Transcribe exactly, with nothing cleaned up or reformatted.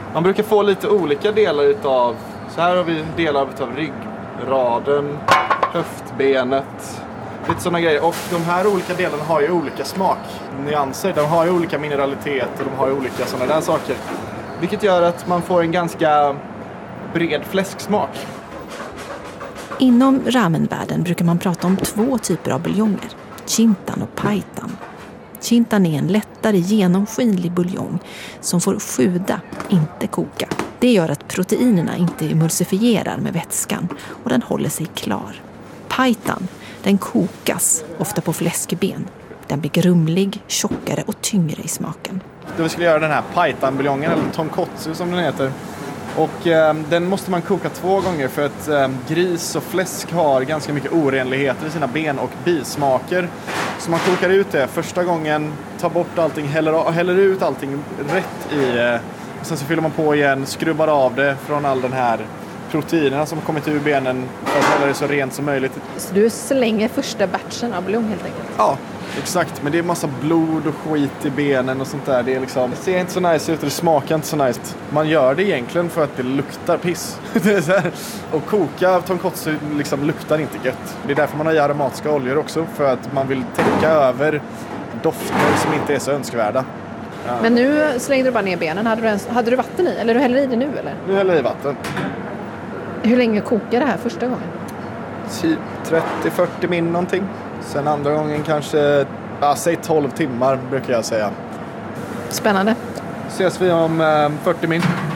Man brukar få lite olika delar utav, så här har vi delar utav ryggraden, höftbenet, lite sådana grejer. Och de här olika delarna har ju olika smaknyanser. De har ju olika mineraliteter, de har ju olika sådana där saker. Vilket gör att man får en ganska bred fläsksmak. Inom ramenvärlden brukar man prata om två typer av buljonger, chintan och paitan. Chintan är en lättare genomskinlig buljong som får sjuda, inte koka. Det gör att proteinerna inte emulsifierar med vätskan och den håller sig klar. Paitan, den kokas, ofta på fläskben. Den blir grumlig, tjockare och tyngre i smaken. Då vi skulle göra den här paitan-buljongen, eller tonkotsu som den heter. Och eh, den måste man koka två gånger för att eh, gris och fläsk har ganska mycket orenligheter i sina ben och bismaker. Så man kokar ut det första gången, tar bort allting, häller, häller ut allting rätt i. Eh, och sen så fyller man på igen, skrubbar av det från all den här proteinerna som har kommit ur benen för att hålla det så rent som möjligt. Så du slänger första batchen av buljong helt enkelt? Ja, exakt. Men det är massa blod och skit i benen och sånt där. Det, är liksom, det ser inte så nice ut och det smakar inte så nice. Man gör det egentligen för att det luktar piss. Det är så här. Och koka tonkotsu liksom luktar inte gött. Det är därför man har i aromatiska oljor också. För att man vill täcka över dofter som inte är så önskvärda. Ja. Men nu slängde du bara ner benen. Hade du, ens, hade du vatten i? Eller du häller i det nu eller? Nu häller jag i vatten. Hur länge kokar det här första gången? Typ trettio till fyrtio min någonting. Sen andra gången kanske, ja, säg tolv timmar brukar jag säga. Spännande. Ses vi om eh, fyrtio min.